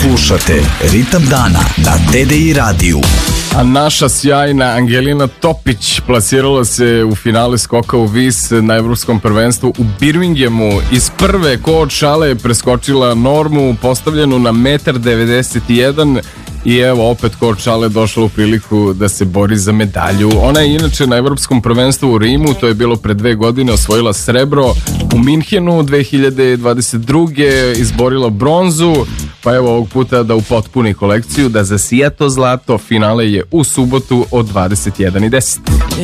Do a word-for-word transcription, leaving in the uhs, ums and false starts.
Slušate Ritam dana na T D I radiju. A naša sjajna Angelina Topić plasirala se u finale skoka u vis na evropskom prvenstvu u Birminghamu. Iz prve ko od šale je preskočila normu postavljenu na jedan devedeset jedan i evo opet ko od šale došla u priliku da se bori za medalju. Ona je inače na evropskom prvenstvu u Rimu, to je bilo pre dve godine, osvojila srebro. U Minhenu dve hiljade dvadeset druge izborila bronzu, pa evo ovog puta da upotpuni kolekciju, da zasija to zlato. Finale je u subotu od dvadeset jedan i deset.